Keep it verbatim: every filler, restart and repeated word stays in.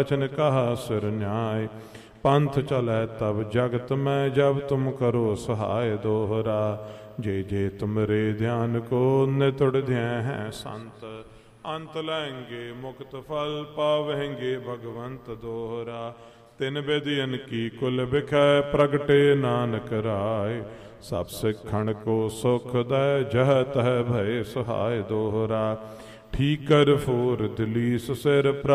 वचन कहा सिर न्याय। पंथ चलै तब जगत में जब तुम करो सहाय दोहरा। जे जे तुमरे ध्यान को नितुड़ ध्याय हैं संत। अंत लहेंगे मुक्त फल पावेंगे भगवंत दोहरा। तिन विधियन की कुल बिखै प्रगटे नानक राय। सब सिखण को सुख दै जह तह भय सहाय दोहरा। ठीकर फूर दिलीस सिर